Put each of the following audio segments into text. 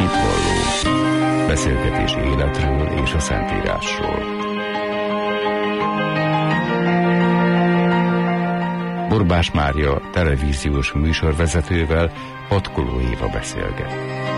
Hitvalló. Beszélgetés életről és a Szentírásról. Borbás Mária televíziós műsorvezetővel Patkoló Éva beszélget.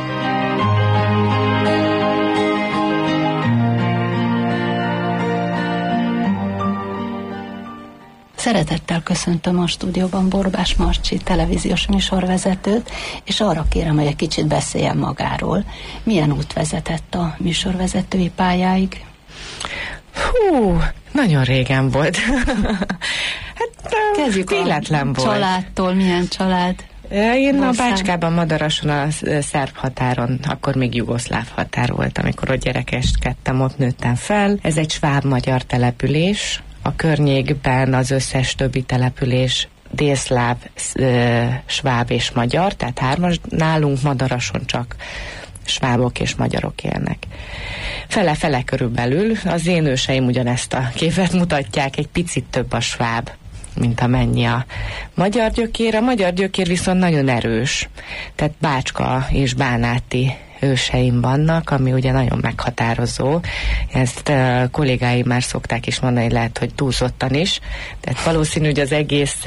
Szeretettel köszöntöm a stúdióban Borbás Marcsi televíziós műsorvezetőt, és arra kérem, hogy egy kicsit beszéljen magáról. Milyen út vezetett a műsorvezetői pályáig? Hú, nagyon régen volt. Kezdjük véletlen volt. Családtól, milyen család? Én a Bácskában, Madarason, a szerb határon, akkor még jugoszláv határ volt, amikor ott gyerekeskedtem, ott nőttem fel. Ez egy sváb-magyar település. A környékben az összes többi település délszláv, sváb és magyar, tehát hármas. Nálunk Madarason csak svábok és magyarok élnek. Fele-fele körülbelül. Az én őseim ugyanezt a képet mutatják, egy picit több a sváb, mint amennyi a magyar gyökér. A magyar gyökér viszont nagyon erős. Tehát Bácska és bánáti őseim vannak, ami ugye nagyon meghatározó. Ezt kollégáim már szokták is mondani, lehet, hogy túlzottan is. Tehát valószínű, hogy az egész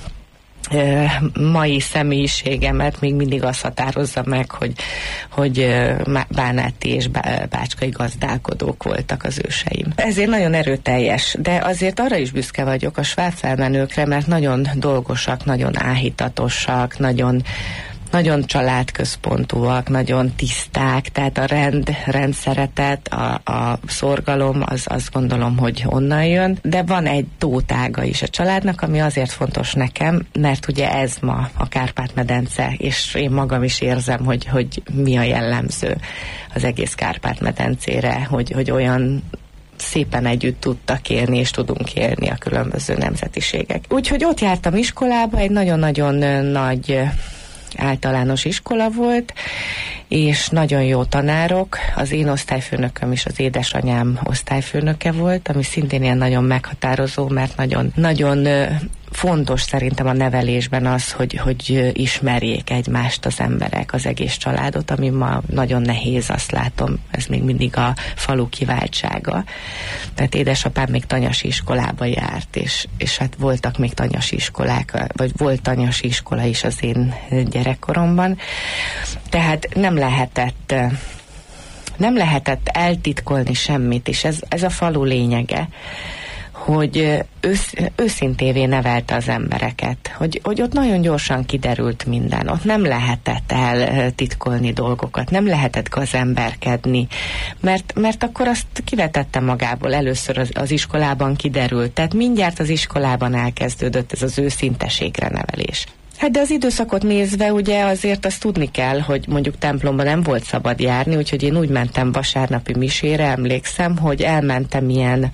mai személyiségemet még mindig azt határozza meg, hogy bánáti és bácskai gazdálkodók voltak az őseim. Ezért nagyon erőteljes, de azért arra is büszke vagyok a sváb felmenőkre, mert nagyon dolgosak, nagyon áhítatosak, nagyon családközpontúak, nagyon tiszták, tehát a rendszeretet, a szorgalom, az azt gondolom, hogy onnan jön, de van egy tótága is a családnak, ami azért fontos nekem, mert ugye ez ma a Kárpát-medence, és én magam is érzem, hogy mi a jellemző az egész Kárpát-medencére, hogy olyan szépen együtt tudtak élni, és tudunk élni a különböző nemzetiségek. Úgyhogy ott jártam iskolába, egy nagyon-nagyon nagy általános iskola volt, és nagyon jó tanárok. Az én osztályfőnököm is az édesanyám osztályfőnöke volt, ami szintén ilyen nagyon meghatározó, mert nagyon fontos szerintem a nevelésben az, hogy ismerjék egymást az emberek, az egész családot, ami ma nagyon nehéz, azt látom, ez még mindig a falu kiváltsága. Tehát édesapám még tanyasi iskolába járt, és hát voltak még tanyasi iskolák, vagy volt tanyasi iskola is az én gyerekkoromban. Tehát nem lehetett eltitkolni semmit, és ez a falu lényege, hogy őszintévé nevelte az embereket, hogy ott nagyon gyorsan kiderült minden, ott nem lehetett eltitkolni dolgokat, nem lehetett gazemberkedni, mert akkor azt kivetette magából, először az iskolában kiderült, tehát mindjárt az iskolában elkezdődött ez az őszinteségre nevelés. Hát de az időszakot nézve ugye azért azt tudni kell, hogy mondjuk templomban nem volt szabad járni, úgyhogy én úgy mentem vasárnapi misére, emlékszem, hogy elmentem ilyen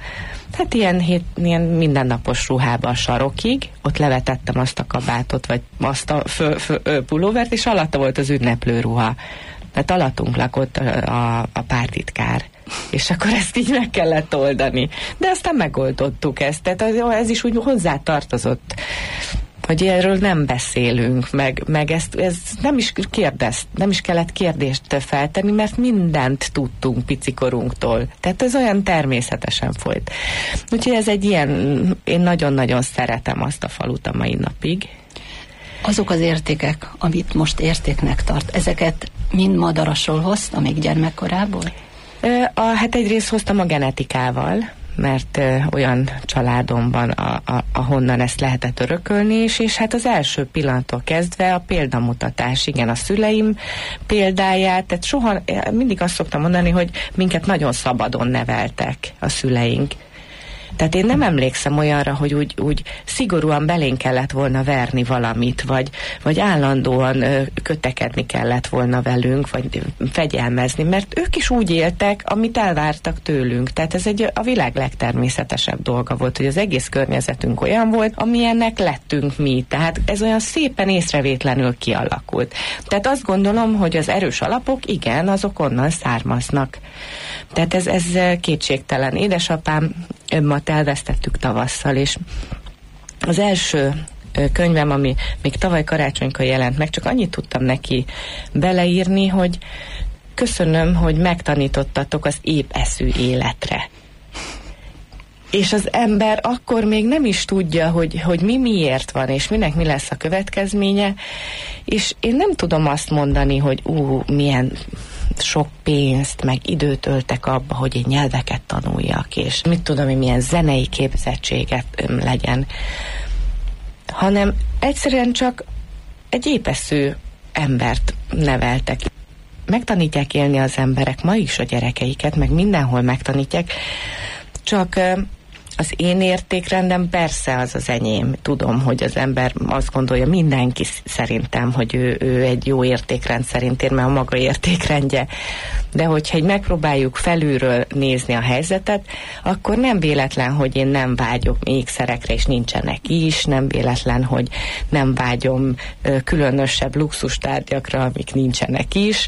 mindennapos ruhába a sarokig, ott levetettem azt a kabátot, vagy azt a pulóvert, és alatta volt az ünneplő ruha. Tehát alattunk lakott a pártitkár. És akkor ezt így meg kellett oldani. De aztán megoldottuk ezt, tehát ez is úgy hozzá tartozott, hogy erről nem beszélünk, meg ez nem is kellett kérdést feltenni, mert mindent tudtunk picikorunktól. Tehát ez olyan természetesen folyt. Úgyhogy ez egy ilyen, én nagyon-nagyon szeretem azt a falut a mai napig. Azok az értékek, amit most értéknek tart, ezeket mind Madarasról hozta még gyermekkorából? Hát egyrészt hoztam a genetikával, mert olyan családomban, ahonnan ezt lehetett örökölni is, és hát az első pillanattól kezdve a példamutatás, igen, a szüleim példáját, tehát soha, mindig azt szoktam mondani, hogy minket nagyon szabadon neveltek a szüleink. Tehát én nem emlékszem olyanra, hogy úgy szigorúan belénk kellett volna verni valamit, vagy állandóan kötekedni kellett volna velünk, vagy fegyelmezni, mert ők is úgy éltek, amit elvártak tőlünk. Tehát ez a világ legtermészetesebb dolga volt, hogy az egész környezetünk olyan volt, amilyennek lettünk mi. Tehát ez olyan szépen észrevétlenül kialakult. Tehát azt gondolom, hogy az erős alapok, igen, azok onnan származnak. Tehát ez kétségtelen. Édesapám önmat elvesztettük tavasszal, és az első könyvem, ami még tavaly karácsonykor jelent meg, csak annyit tudtam neki beleírni, hogy köszönöm, hogy megtanítottatok az épp eszű életre. És az ember akkor még nem is tudja, hogy mi miért van, és minek mi lesz a következménye, és én nem tudom azt mondani, hogy milyen sok pénzt, meg időt öltek abba, hogy én nyelveket tanuljak, és mit tudom én, milyen zenei képzettséget legyen, hanem egyszerűen csak egy épeszű embert neveltek. Megtanítják élni az emberek ma is a gyerekeiket, meg mindenhol megtanítják, csak az én értékrendem persze az az enyém. Tudom, hogy az ember azt gondolja, mindenki szerintem, hogy ő egy jó értékrend szerint ér, mert a maga értékrendje. De hogyha megpróbáljuk felülről nézni a helyzetet, akkor nem véletlen, hogy én nem vágyok ékszerekre, és nincsenek is, nem véletlen, hogy nem különösebb luxustárgyakra, amik nincsenek is,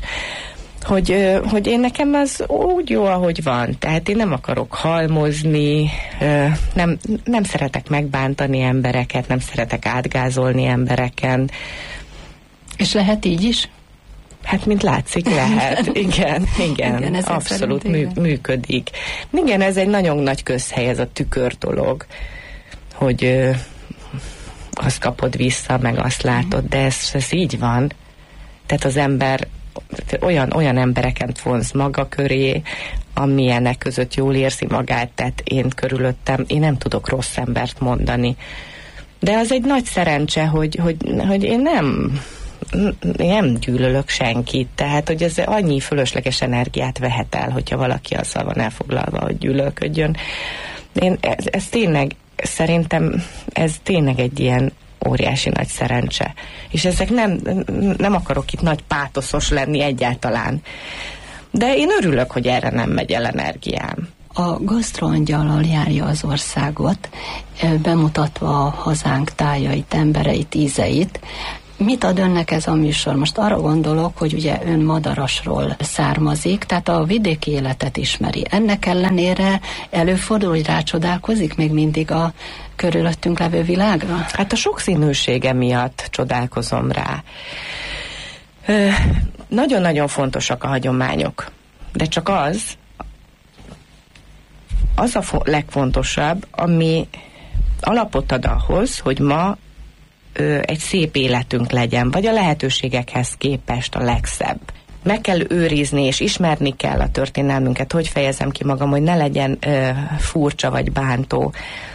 hogy én nekem az úgy jó, ahogy van. Tehát én nem akarok halmozni, nem szeretek megbántani embereket, nem szeretek átgázolni embereken. És lehet így is? Hát, mint látszik, lehet. Igen, abszolút működik. Igen, ez egy nagyon nagy közhely, ez a tükör dolog, hogy azt kapod vissza, meg azt látod, de ez így van. Tehát az ember olyan embereket vonz maga köré, amilyenek között jól érzi magát, tehát én körülöttem, én nem tudok rossz embert mondani. De az egy nagy szerencse, hogy én nem gyűlölök senkit, tehát hogy ez annyi fölösleges energiát vehet el, hogyha valaki azzal van elfoglalva, hogy gyűlölködjön. Ez tényleg, szerintem ez tényleg egy ilyen óriási nagy szerencse. És ezek nem akarok itt nagy pátoszos lenni egyáltalán. De én örülök, hogy erre nem megy el energiám. A gasztroangyallal járja az országot, bemutatva a hazánk tájait, embereit, ízeit. Mit ad önnek ez a műsor? Most arra gondolok, hogy ugye ön Madarasról származik, tehát a vidéki életet ismeri. Ennek ellenére előfordul, hogy rácsodálkozik még mindig a körülöttünk levő világra? Hát a sokszínűsége miatt csodálkozom rá. Nagyon-nagyon fontosak a hagyományok, de csak az a legfontosabb, ami alapot ad ahhoz, hogy ma egy szép életünk legyen, vagy a lehetőségekhez képest a legszebb. Meg kell őrizni, és ismerni kell a történelmünket, hogy fejezem ki magam, hogy ne legyen furcsa vagy bántó.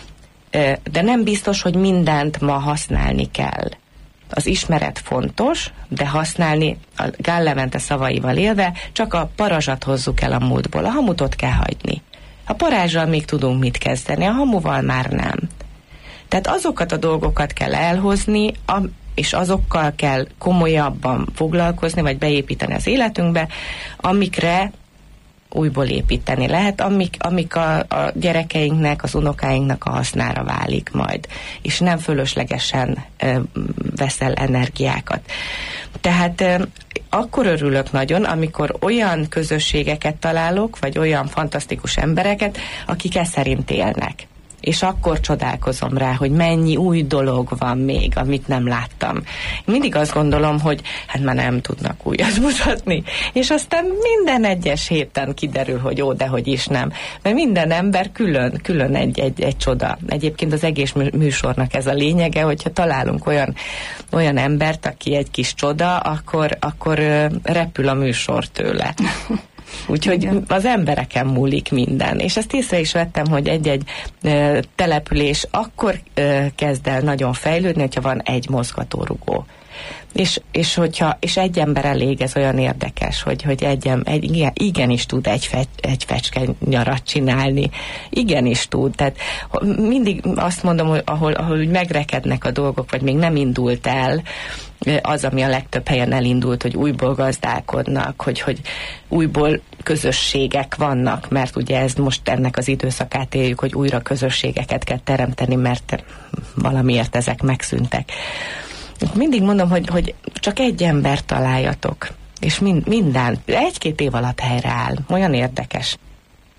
De nem biztos, hogy mindent ma használni kell. Az ismeret fontos, de használni, a Gál Levente szavaival élve, csak a parazsat hozzuk el a múltból. A hamut ott kell hagyni. A parázsal még tudunk mit kezdeni, a hamuval már nem. Tehát azokat a dolgokat kell elhozni, és azokkal kell komolyabban foglalkozni, vagy beépíteni az életünkbe, amikre újból építeni lehet, amik a gyerekeinknek, az unokáinknak a hasznára válik majd, és nem fölöslegesen veszel energiákat. Tehát akkor örülök nagyon, amikor olyan közösségeket találok, vagy olyan fantasztikus embereket, akik ezt szerint élnek. És akkor csodálkozom rá, hogy mennyi új dolog van még, amit nem láttam. Én mindig azt gondolom, hogy hát már nem tudnak újat mutatni. És aztán minden egyes héten kiderül, hogy ó, dehogy is nem. Mert minden ember külön egy csoda. Egyébként az egész műsornak ez a lényege, hogyha találunk olyan embert, aki egy kis csoda, akkor repül a műsor tőle. Úgyhogy az embereken múlik minden. És ezt észre is vettem, hogy egy-egy település akkor kezd el nagyon fejlődni, hogyha van egy mozgatórugó. És egy ember elég, ez olyan érdekes, hogy igenis tud egy fecske nyarat csinálni. Igenis tud. Tehát mindig azt mondom, hogy ahol megrekednek a dolgok, vagy még nem indult el, az, ami a legtöbb helyen elindult, hogy újból gazdálkodnak, hogy újból közösségek vannak, mert ugye ez most ennek az időszakát éljük, hogy újra közösségeket kell teremteni, mert valamiért ezek megszűntek. Mindig mondom, hogy csak egy embert találjatok, és minden 1-2 év alatt helyreáll. Olyan érdekes.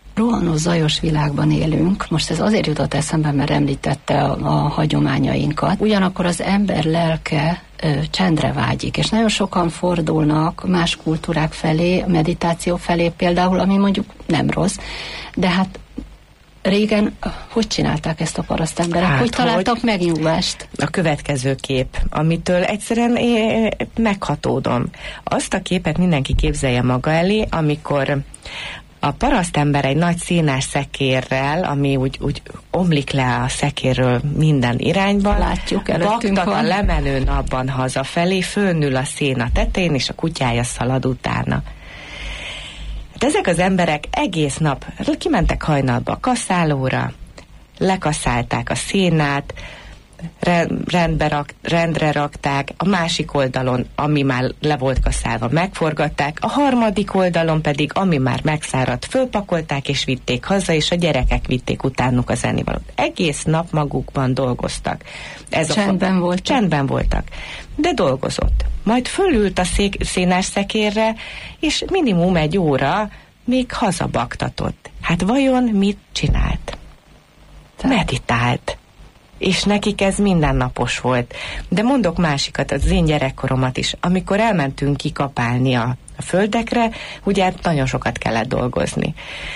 rohanó zajos világban élünk. Most ez azért jutott eszembe, mert említette a hagyományainkat. Ugyanakkor az ember lelke csendre vágyik, és nagyon sokan fordulnak más kultúrák felé, meditáció felé például, ami mondjuk nem rossz, de hát régen hogy csinálták ezt a parasztemberek? Hogy találtak megnyugvást? A következő kép, amitől egyszerűen meghatódom. Azt a képet mindenki képzelje maga elé, amikor a parasztember egy nagy szénás szekérrel, ami úgy omlik le a szekérről minden irányban. Látjuk, előttünk van. van. A lemenő napban hazafelé, fölnül a szén a tetején, és a kutyája szalad utána. Hát ezek az emberek egész nap kimentek hajnalba a kaszálóra, lekaszálták a szénát, rendre rakták, a másik oldalon, ami már le volt kaszálva, megforgatták, a harmadik oldalon pedig, ami már megszáradt, fölpakolták és vitték haza, és a gyerekek vitték utánuk az ennivalót. Egész nap magukban dolgoztak. Csendben voltak. De dolgozott. Majd fölült a szénás szekérre, és minimum 1 óra még hazabaktatott. Hát vajon mit csinált? Meditált. És nekik ez mindennapos volt. De mondok másikat, az én gyerekkoromat is. Amikor elmentünk kikapálni a földekre, ugye nagyon sokat kellett dolgozni.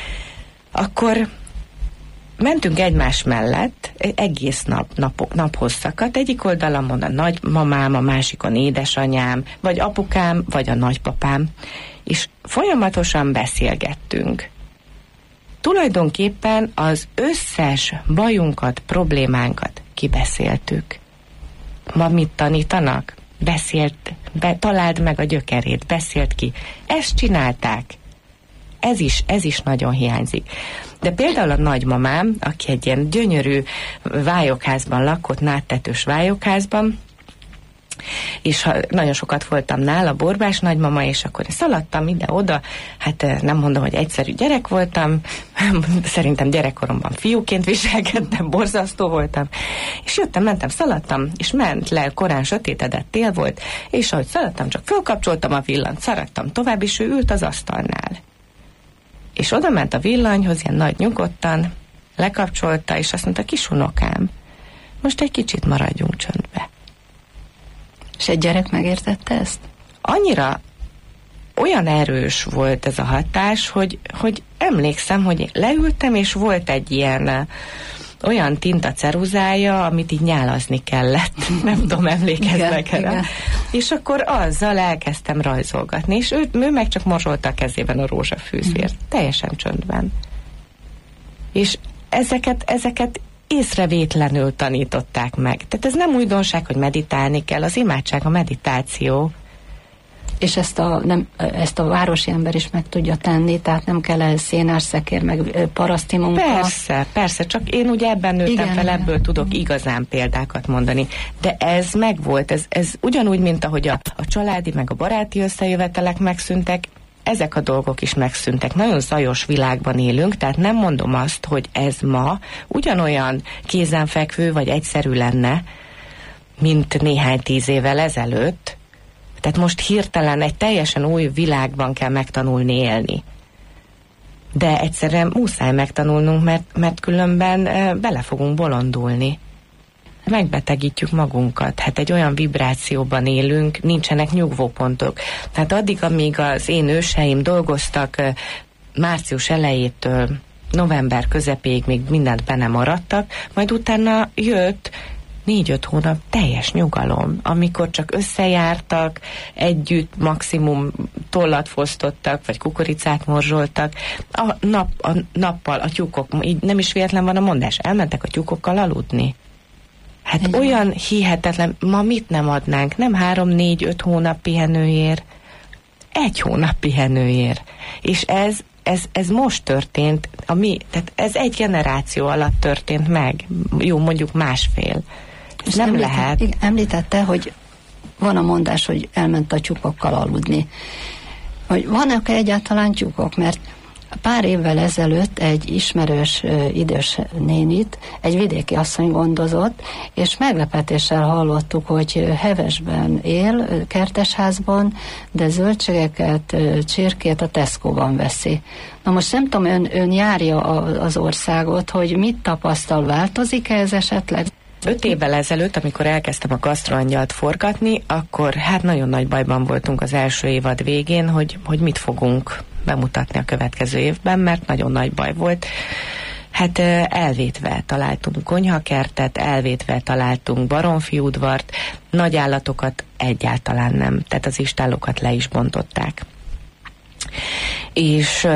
Akkor mentünk egymás mellett, egész naphosszakat. Egyik oldalamon a nagymamám, a másikon édesanyám, vagy apukám, vagy a nagypapám. És folyamatosan beszélgettünk. Tulajdonképpen az összes bajunkat, problémánkat kibeszéltük. Ma mit tanítanak? Találd meg a gyökerét, beszélt ki. Ezt csinálták. Ez is nagyon hiányzik. De például a nagymamám, aki egy ilyen gyönyörű vályokházban lakott, nádtetős vályokházban, és nagyon sokat voltam nála, Borbás nagymama, és akkor szaladtam ide-oda, hát nem mondom, hogy egyszerű gyerek voltam, szerintem gyerekkoromban fiúként viselkedtem, borzasztó voltam, és mentem, szaladtam, és ment le, korán sötétedett, tél volt, és ahogy szaladtam, csak fölkapcsoltam a villant, szaradtam tovább, és ő ült az asztalnál. És oda ment a villanyhoz, ilyen nagy nyugodtan, lekapcsolta, és azt mondta, kisunokám, most egy kicsit maradjunk csöndbe. És egy gyerek megértette ezt? Annyira olyan erős volt ez a hatás, hogy emlékszem, hogy leültem, és volt egy ilyen olyan tinta ceruzája, amit így nyálazni kellett. Nem tudom, emlékeznek erre. Igen. És akkor azzal elkezdtem rajzolgatni, és ő meg csak morzsolta a kezében a rózsafűzért. Teljesen csöndben. És ezeket észrevétlenül tanították meg. Tehát ez nem újdonság, hogy meditálni kell, az imádság a meditáció. És ezt a városi ember is meg tudja tenni, tehát nem kell ehhez szénás szekér, meg paraszti munka. Persze, csak én ugye ebben nőttem fel, ebből tudok igazán példákat mondani. De ez megvolt, ez ugyanúgy, mint ahogy a családi, meg a baráti összejövetelek megszűntek, ezek a dolgok is megszűntek. Nagyon zajos világban élünk, tehát nem mondom azt, hogy ez ma ugyanolyan kézenfekvő vagy egyszerű lenne, mint néhány 10 évvel ezelőtt. Tehát most hirtelen egy teljesen új világban kell megtanulni élni. De egyszerűen muszáj megtanulnunk, mert különben bele fogunk bolondulni. Megbetegítjük magunkat. Hát egy olyan vibrációban élünk, nincsenek nyugvópontok. Tehát addig, amíg az én őseim dolgoztak március elejétől november közepéig még mindent benne maradtak, majd utána jött 4-5 hónap teljes nyugalom, amikor csak összejártak, együtt maximum tollat fosztottak, vagy kukoricát morzsoltak. A nappal a tyúkok, így nem is véletlen van a mondás, elmentek a tyúkokkal aludni. Hát igen. Olyan hihetetlen, ma mit nem adnánk? Nem 3-4-5 hónap pihenőért, 1 hónap pihenőért. És ez most történt, tehát ez egy generáció alatt történt meg, jó, mondjuk 1,5. És nem lehet. Említette, hogy van a mondás, hogy elment a tyúkokkal aludni. Hogy vannak egyáltalán tyúkok, mert Pár évvel ezelőtt egy ismerős idős nénit egy vidéki asszony gondozott, és meglepetéssel hallottuk, hogy Hevesben él, kertesházban, de zöldségeket, csirkét a Tesco-ban veszi. Na most nem tudom, ön járja az országot, hogy mit tapasztal, változik-e ez esetleg? 5 évvel ezelőtt, amikor elkezdtem a Gasztroangyalt forgatni, akkor hát nagyon nagy bajban voltunk az első évad végén, hogy mit fogunk bemutatni a következő évben, mert nagyon nagy baj volt. Hát elvétve találtunk konyhakertet, elvétve találtunk baromfiudvart, nagy állatokat egyáltalán nem, tehát az istállokat le is bontották. És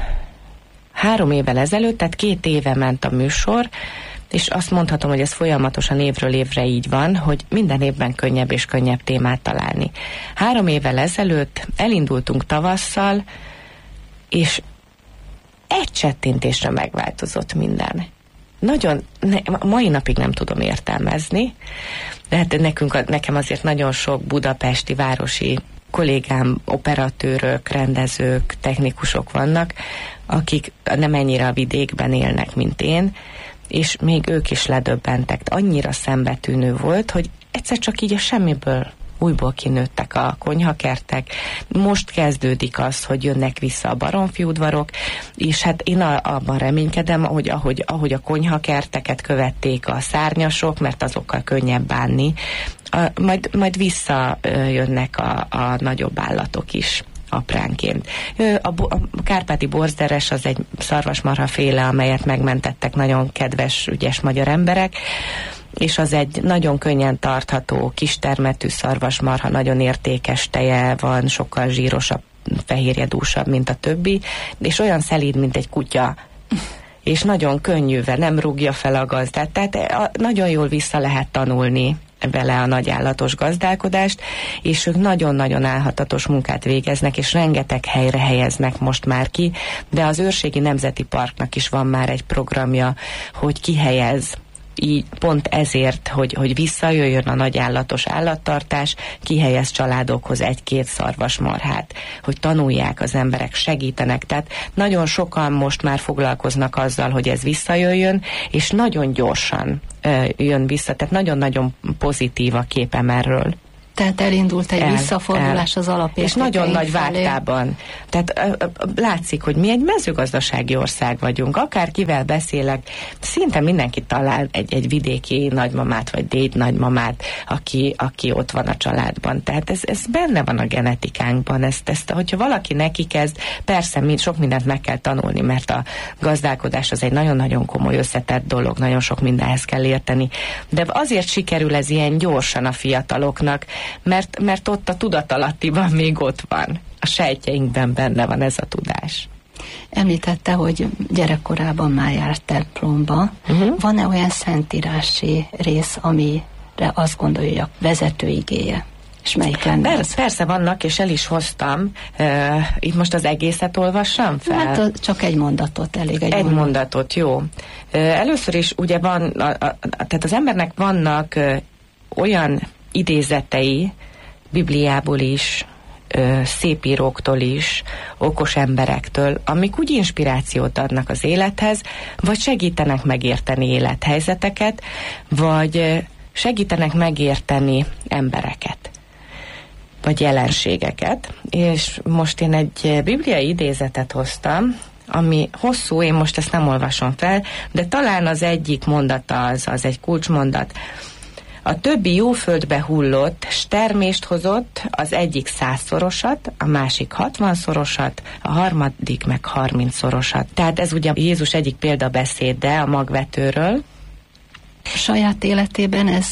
3 évvel ezelőtt, tehát 2 éve ment a műsor, és azt mondhatom, hogy ez folyamatosan évről évre így van, hogy minden évben könnyebb és könnyebb témát találni. 3 évvel ezelőtt elindultunk tavasszal, és egy csettintésre megváltozott minden. Mai napig nem tudom értelmezni, de hát nekem azért nagyon sok budapesti, városi kollégám, operatőrök, rendezők, technikusok vannak, akik nem ennyire a vidékben élnek, mint én, és még ők is ledöbbentek. Annyira szembetűnő volt, hogy egyszer csak így a semmiből újból kinőttek a konyhakertek. Most kezdődik az, hogy jönnek vissza a baromfiudvarok, és hát én abban reménykedem, hogy ahogy a konyhakerteket követték a szárnyasok, mert azokkal könnyebb bánni, majd visszajönnek a nagyobb állatok is apránként. A kárpáti borzderes az egy szarvasmarhaféle, amelyet megmentettek nagyon kedves, ügyes magyar emberek, és az egy nagyon könnyen tartható, kistermetű szarvasmarha, nagyon értékes teje van, sokkal zsírosabb, fehérjedúsabb, mint a többi, és olyan szelíd, mint egy kutya, és nagyon könnyűvel, nem rúgja fel a gazdát, tehát nagyon jól vissza lehet tanulni vele a nagyállatos gazdálkodást, és ők nagyon-nagyon álhatatos munkát végeznek, és rengeteg helyre helyeznek most már ki, de az Őrségi Nemzeti Parknak is van már egy programja, hogy kihelyez, így pont ezért, hogy visszajöjjön a nagyállatos állattartás, kihelyez családokhoz 1-2 szarvasmarhát, hogy tanulják az emberek, segítenek. Tehát nagyon sokan most már foglalkoznak azzal, hogy ez visszajöjjön, és nagyon gyorsan jön vissza, tehát nagyon-nagyon pozitív a képem erről. Tehát elindult egy visszafordulás az alapértékeink. És nagyon nagy vágtában. Tehát látszik, hogy mi egy mezőgazdasági ország vagyunk. Akárkivel beszélek, szinte mindenki talál egy vidéki nagymamát, vagy déd nagymamát, aki ott van a családban. Tehát ez benne van a genetikánkban. Ezt, hogyha valaki neki kezd, persze sok mindent meg kell tanulni, mert a gazdálkodás az egy nagyon-nagyon komoly összetett dolog, nagyon sok mindenhez kell érteni. De azért sikerül ez ilyen gyorsan a fiataloknak, mert ott a tudatalattiban még ott van. A sejtjeinkben benne van ez a tudás. Említette, hogy gyerekkorában már járt templomba. Van-e olyan szentírási rész, amire azt gondolja, hogy a vezető igéje? És melyik lenne Persze vannak, és el is hoztam. Itt most az egészet olvassam fel? Hát csak egy mondatot, elég egy mondatot, jó. Először is ugye van, tehát az embernek vannak olyan idézetei, Bibliából is, szépíróktól is, okos emberektől, amik úgy inspirációt adnak az élethez, vagy segítenek megérteni élethelyzeteket, vagy segítenek megérteni embereket, vagy jelenségeket. És most én egy bibliai idézetet hoztam, ami hosszú, én most ezt nem olvasom fel, de talán az egyik mondata az egy kulcsmondat. A többi jó földbe hullott, s termést hozott, az egyik 100-szorosat, a másik 60-szorosat, a harmadik meg 30-szorosat. Tehát ez ugye Jézus egyik példabeszéde a magvetőről. Saját életében ez?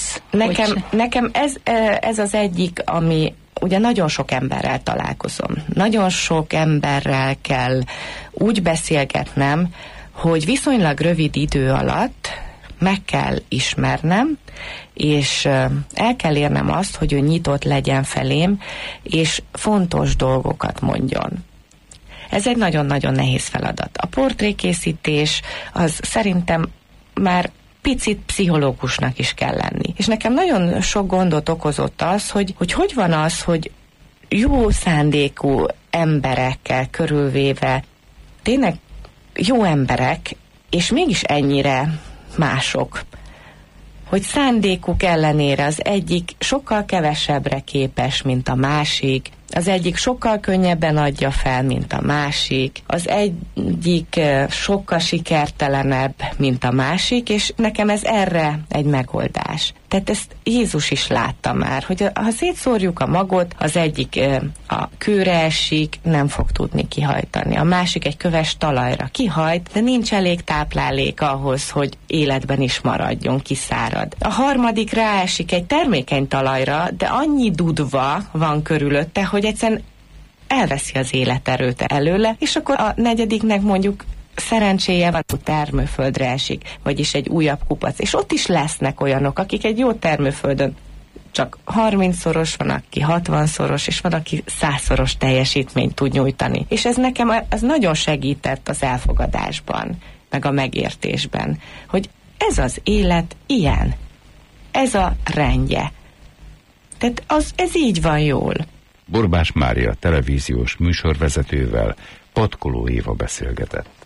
Nekem ez az egyik, ami ugye nagyon sok emberrel találkozom. Nagyon sok emberrel kell úgy beszélgetnem, hogy viszonylag rövid idő alatt meg kell ismernem, és el kell érnem azt, hogy ő nyitott legyen felém, és fontos dolgokat mondjon. Ez egy nagyon-nagyon nehéz feladat. A portrékészítés az szerintem már picit pszichológusnak is kell lenni. És nekem nagyon sok gondot okozott az, hogy van az, hogy jó szándékú emberekkel körülvéve tényleg jó emberek, és mégis ennyire mások, hogy szándékuk ellenére az egyik sokkal kevesebbre képes, mint a másik, az egyik sokkal könnyebben adja fel, mint a másik, az egyik sokkal sikertelenebb, mint a másik, és nekem ez erre egy megoldás. Tehát ezt Jézus is látta már, hogy ha szétszórjuk a magot, az egyik a kőre esik, nem fog tudni kihajtani. A másik egy köves talajra kihajt, de nincs elég táplálék ahhoz, hogy életben is maradjon, kiszárad. A harmadik ráesik egy termékeny talajra, de annyi dudva van körülötte, hogy egyszerűen elveszi az életerőt előle, és akkor a negyediknek mondjuk szerencséje van, termőföldre esik, vagyis egy újabb kupac. És ott is lesznek olyanok, akik egy jó termőföldön csak 30-szoros, van, aki 60-szoros, és van, aki 100-szoros teljesítményt tud nyújtani. És ez nekem az nagyon segített az elfogadásban, meg a megértésben, hogy ez az élet ilyen. Ez a rendje. Tehát ez így van jól. Borbás Mária televíziós műsorvezetővel Patkoló Éva beszélgetett.